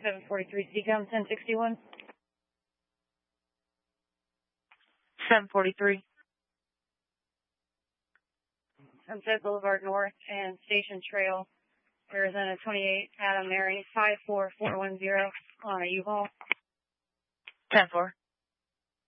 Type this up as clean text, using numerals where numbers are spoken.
743 Seacom 1061. 743. Sunset Boulevard North and Station Trail, Arizona 28, Adam Mary 54410 on a U-Haul. 10-4.